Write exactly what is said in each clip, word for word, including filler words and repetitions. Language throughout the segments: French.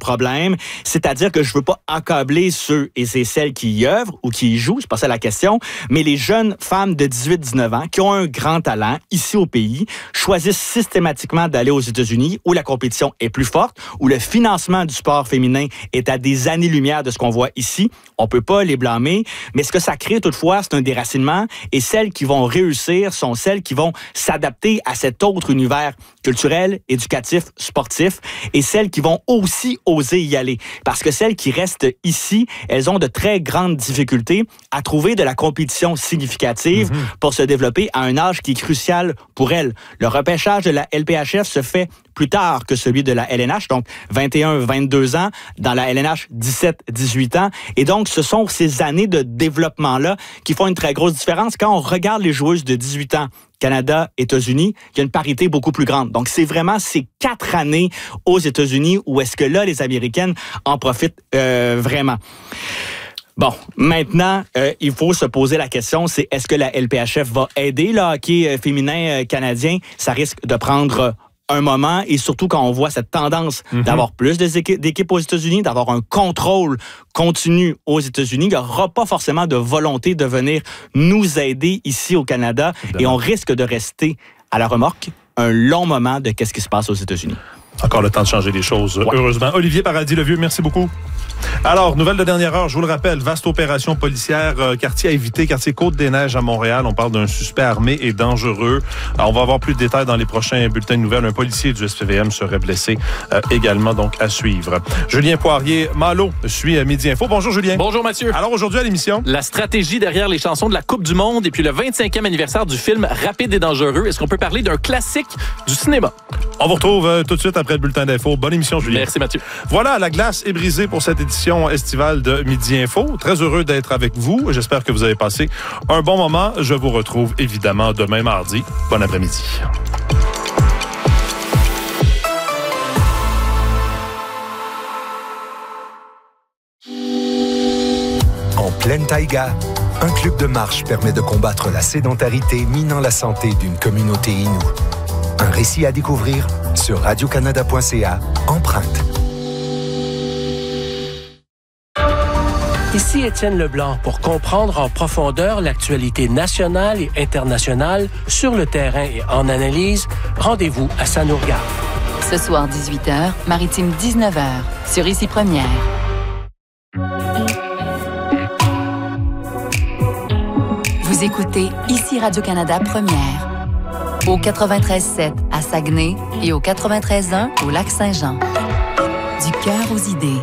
problème. C'est-à-dire que je veux pas accabler ceux et celles qui y œuvrent ou qui y jouent, c'est pas ça la question, mais les jeunes femmes de dix-huit à dix-neuf ans qui ont un grand talent ici au pays choisissent systématiquement d'aller aux États-Unis où la compétition est plus forte, où le financement du sport féminin est à des années-lumière de ce qu'on voit ici. On peut pas les blâmer, mais ce que ça crée toutefois, c'est un déracinement et celles qui vont réussir sont celles qui vont s'adapter à cet autre univers culturel, éducatif, sportif et celles qui vont aussi oser y aller. Parce que celles qui restent ici, elles ont de très grandes difficultés à trouver de la compétition significative mm-hmm. pour se développer à un âge qui est crucial pour elles. Le repêchage de la L P H F se fait plus tard que celui de la L N H, donc vingt et un à vingt-deux ans, dans la L N H, dix-sept à dix-huit ans. Et donc, ce sont ces années de développement-là qui font une très grosse différence. Quand on regarde les joueuses de dix-huit ans, Canada, États-Unis, il y a une parité beaucoup plus grande. Donc, c'est vraiment ces quatre années aux États-Unis où est-ce que là, les Américaines en profitent euh, vraiment. Bon, maintenant, euh, il faut se poser la question, c'est est-ce que la L P H F va aider le hockey féminin canadien? Ça risque de prendre un moment, et surtout quand on voit cette tendance mm-hmm. d'avoir plus d'équipes aux États-Unis, d'avoir un contrôle continu aux États-Unis, il n'y aura pas forcément de volonté de venir nous aider ici au Canada, Évidemment. Et on risque de rester à la remorque un long moment de qu'est-ce qui se passe aux États-Unis. Encore le temps de changer les choses, ouais. heureusement. Olivier Paradis-Levieux, merci beaucoup. Alors, nouvelle de dernière heure, je vous le rappelle, vaste opération policière, euh, quartier à éviter, quartier Côte-des-Neiges à Montréal. On parle d'un suspect armé et dangereux. Alors, on va avoir plus de détails dans les prochains bulletins de nouvelles. Un policier du S P V M serait blessé euh, également, donc à suivre. Julien Poirier-Malo suit à Midi Info. Bonjour Julien. Bonjour Mathieu. Alors aujourd'hui à l'émission, la stratégie derrière les chansons de la Coupe du Monde et puis le vingt-cinquième anniversaire du film Rapide et dangereux. Est-ce qu'on peut parler d'un classique du cinéma? On vous retrouve euh, tout de suite après le bulletin d'info. Bonne émission Julien. Merci Mathieu. Voilà, la glace est brisée pour cette édition estivale de Midi Info. Très heureux d'être avec vous. J'espère que vous avez passé un bon moment. Je vous retrouve évidemment demain mardi. Bon après-midi. En pleine taïga, un club de marche permet de combattre la sédentarité minant la santé d'une communauté inoue. Un récit à découvrir sur radio canada point c a, Empreinte. Ici Étienne Leblanc pour comprendre en profondeur l'actualité nationale et internationale sur le terrain et en analyse. Rendez-vous à Ça nous regarde. Ce soir dix-huit heures, Maritime dix-neuf heures, sur Ici Première. Vous écoutez Ici Radio-Canada Première. Au quatre-vingt-treize sept à Saguenay et au quatre-vingt-treize un au Lac-Saint-Jean. Du cœur aux idées.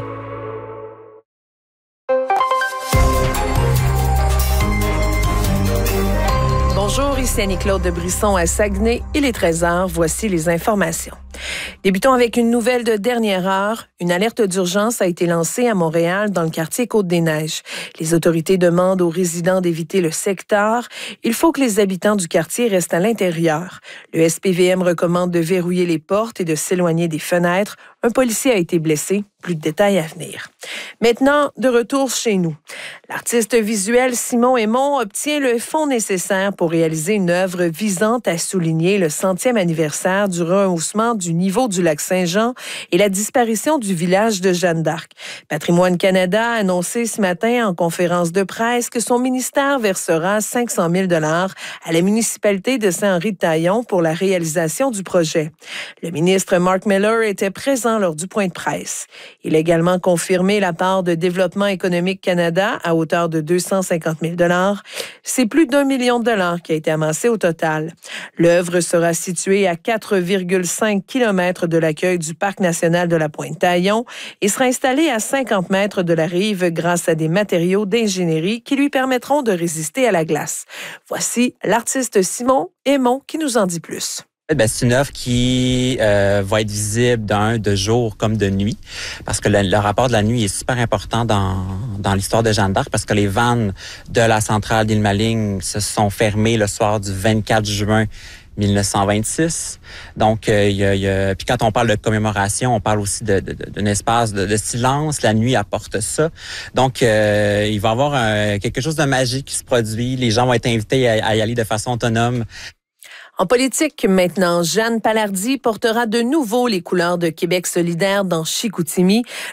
Bonjour, ici Annie-Claude de Brisson à Saguenay. Il est treize heures, voici les informations. Débutons avec une nouvelle de dernière heure. Une alerte d'urgence a été lancée à Montréal dans le quartier Côte-des-Neiges. Les autorités demandent aux résidents d'éviter le secteur. Il faut que les habitants du quartier restent à l'intérieur. Le S P V M recommande de verrouiller les portes et de s'éloigner des fenêtres. Un policier a été blessé. Plus de détails à venir. Maintenant, de retour chez nous. L'artiste visuel Simon Aymon obtient le fonds nécessaire pour réaliser une œuvre visant à souligner le centième anniversaire du rehaussement du niveau du lac Saint-Jean et la disparition du village de Jeanne d'Arc. Patrimoine Canada a annoncé ce matin en conférence de presse que son ministère versera cinq cent mille dollars à la municipalité de Saint-Henri-de-Taillon pour la réalisation du projet. Le ministre Mark Miller était présent lors du point de presse. Il a également confirmé la part de Développement économique Canada à hauteur de deux cent cinquante mille dollars. C'est plus d'un million de dollars qui a été amassé au total. L'œuvre sera située à quatre virgule cinq kilomètres de l'accueil du Parc national de la Pointe-Taillon et sera installée à cinquante mètres de la rive grâce à des matériaux d'ingénierie qui lui permettront de résister à la glace. Voici l'artiste Simon Aymon qui nous en dit plus. Ben, c'est une œuvre qui euh, va être visible d'un de jour comme de nuit, parce que le, le rapport de la nuit est super important dans dans l'histoire de Jeanne d'Arc, parce que les vannes de la centrale d'Île-Maligne se sont fermées le soir du vingt-quatre juin mille neuf cent vingt-six. Donc, euh, y a, y a, puis quand on parle de commémoration, on parle aussi de, de, de, d'un espace de, de silence. La nuit apporte ça. Donc, euh, il va y avoir un, quelque chose de magique qui se produit. Les gens vont être invités à, à y aller de façon autonome. En politique, maintenant, Jeanne Palardy portera de nouveau les couleurs de Québec solidaire dans Chicoutimi.